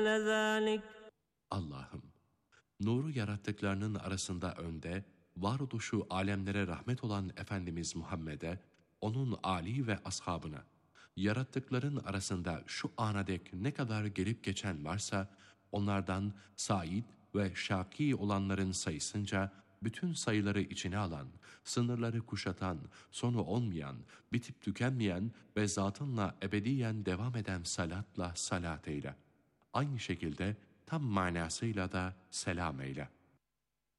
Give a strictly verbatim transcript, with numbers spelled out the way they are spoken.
ذلك Allah'ım, nuru yarattıklarının arasında önde, varoluşu alemlere rahmet olan Efendimiz Muhammed'e, onun âli ve ashabına, yarattıkların arasında şu ana dek ne kadar gelip geçen varsa, onlardan said ve şaki olanların sayısınca, bütün sayıları içine alan, sınırları kuşatan, sonu olmayan, bitip tükenmeyen ve zatınla ebediyen devam eden salatla salat eyle. Aynı şekilde tam manasıyla da selam eyle.